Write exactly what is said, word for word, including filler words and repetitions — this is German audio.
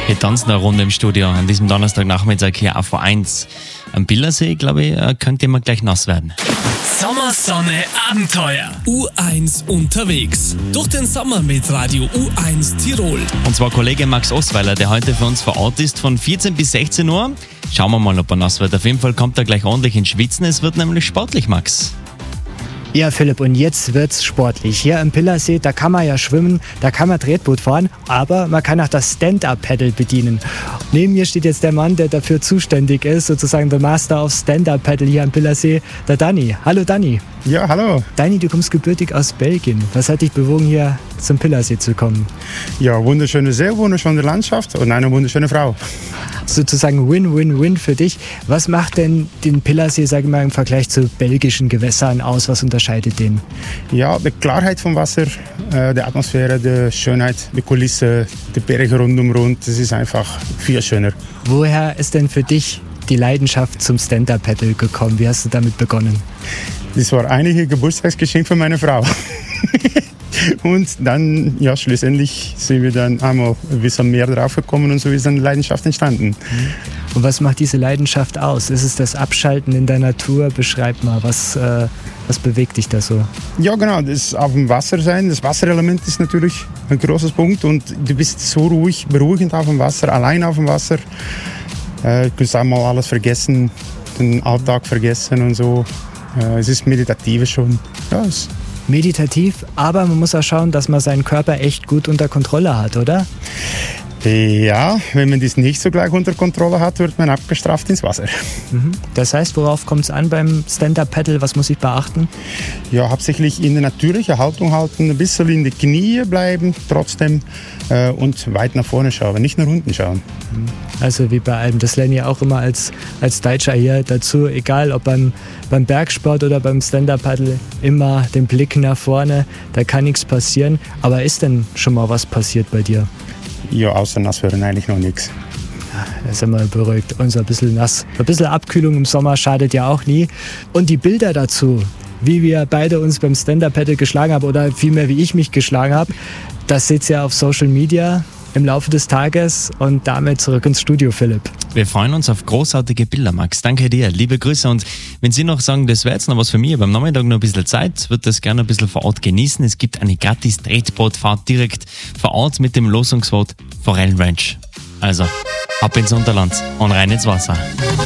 Wir tanzen eine Runde im Studio an diesem Donnerstagnachmittag hier auf U eins. Am Billersee, glaube ich, könnte immer gleich nass werden. Sommer, Sonne, Abenteuer. U eins unterwegs. Durch den Sommer mit Radio U eins Tirol. Und zwar Kollege Max Osweiler, der heute für uns vor Ort ist, von vierzehn bis sechzehn Uhr. Schauen wir mal, ob er nass wird. Auf jeden Fall kommt er gleich ordentlich ins Schwitzen. Es wird nämlich sportlich, Max. Ja, Philipp, und jetzt wird's sportlich. Hier im Pillersee, da kann man ja schwimmen, da kann man Tretboot fahren, aber man kann auch das Stand-Up-Paddle bedienen. Neben mir steht jetzt der Mann, der dafür zuständig ist, sozusagen der Master of Stand-Up-Paddle hier am Pillersee, der Dani. Hallo Dani. Ja, hallo. Dani, du kommst gebürtig aus Belgien. Was hat dich bewogen, hier zum Pillersee zu kommen? Ja, wunderschöne See, wunderschöne Landschaft und eine wunderschöne Frau. Sozusagen Win-Win-Win für dich. Was macht denn den Pillersee, sag ich mal, im Vergleich zu belgischen Gewässern aus? Was unterscheidet den? Ja, die Klarheit vom Wasser, äh, die Atmosphäre, die Schönheit, die Kulisse, die Berge rundum rund, das ist einfach viel schöner. Woher ist denn für dich die Leidenschaft zum Stand-Up-Paddle gekommen? Wie hast du damit begonnen? Das war einige Geburtstagsgeschenk von meiner Frau. Und dann, ja, schlussendlich sind wir dann einmal ein bisschen mehr drauf gekommen und so ist dann die Leidenschaft entstanden. Und was macht diese Leidenschaft aus? Ist es das Abschalten in der Natur? Beschreib mal, was, äh, was bewegt dich da so? Ja, genau, das auf dem Wasser sein. Das Wasserelement ist natürlich ein großes Punkt und du bist so ruhig, beruhigend auf dem Wasser, allein auf dem Wasser. Äh, du kannst auch mal alles vergessen, den Alltag vergessen und so. Äh, es ist meditativ schon. Ja, es meditativ, aber man muss auch schauen, dass man seinen Körper echt gut unter Kontrolle hat, oder? Ja, wenn man das nicht so gleich unter Kontrolle hat, wird man abgestraft ins Wasser. Mhm. Das heißt, worauf kommt es an beim Stand-Up-Paddle? Was muss ich beachten? Ja, hauptsächlich in der natürlichen Haltung halten, ein bisschen in die Knie bleiben trotzdem äh, und weit nach vorne schauen, nicht nach unten schauen. Also wie bei allem, das lerne ich auch immer als, als Deutscher hier dazu, egal ob beim, beim Bergsport oder beim Stand-Up-Paddle, immer den Blick nach vorne, da kann nichts passieren. Aber ist denn schon mal was passiert bei dir? Ja, außer nass werden eigentlich noch nichts. Ja, da sind wir beruhigt. Und so ein bisschen nass. Ein bisschen Abkühlung im Sommer schadet ja auch nie. Und die Bilder dazu, wie wir beide uns beim Stand-Up-Paddle geschlagen haben oder vielmehr wie ich mich geschlagen habe, das seht ihr auf Social Media im Laufe des Tages und damit zurück ins Studio, Philipp. Wir freuen uns auf großartige Bilder, Max. Danke dir, liebe Grüße. Und wenn Sie noch sagen, das wäre jetzt noch was für mich, beim Nachmittag noch ein bisschen Zeit, wird das gerne ein bisschen vor Ort genießen. Es gibt eine gratis Tretbootfahrt direkt vor Ort mit dem Losungswort Forellenranch. Also, ab ins Unterland und rein ins Wasser.